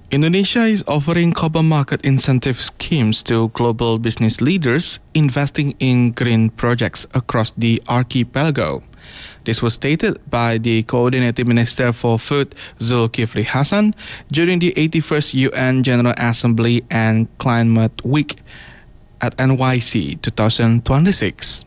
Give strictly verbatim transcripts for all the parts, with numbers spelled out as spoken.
Indonesia is offering carbon market incentive schemes to global business leaders investing in green projects across the archipelago. This was stated by the Coordinating Minister for Food, Zulkifli Hasan, during the eighty-first U N General Assembly and Climate Week at N Y C twenty twenty-six.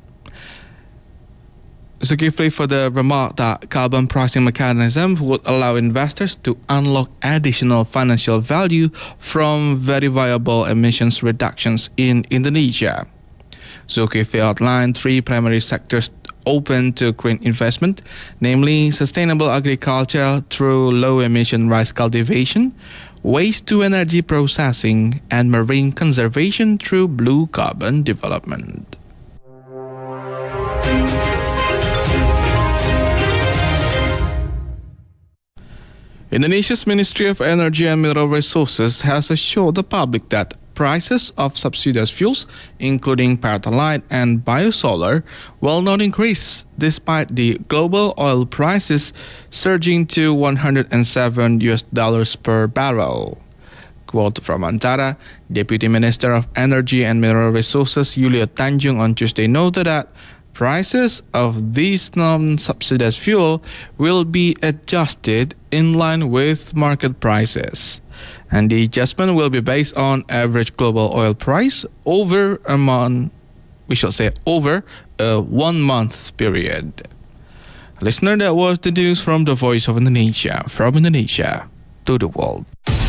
Zulkifli further remarked that carbon pricing mechanism would allow investors to unlock additional financial value from very viable emissions reductions in Indonesia. Zulkifli outlined three primary sectors open to green investment, namely sustainable agriculture through low-emission rice cultivation, waste-to-energy processing, and marine conservation through blue carbon development. Indonesia's Ministry of Energy and Mineral Resources has assured the public that prices of subsidized fuels, including Pertalite and biosolar, will not increase despite the global oil prices surging to one hundred seven U S dollars per barrel. Quote from Antara, Deputy Minister of Energy and Mineral Resources Yulia Tanjung on Tuesday noted that prices of these non-subsidized fuel will be adjusted in line with market prices, and the adjustment will be based on average global oil price over a month, we shall say over a one-month period. Listener, that was the news from the Voice of Indonesia, from Indonesia to the world.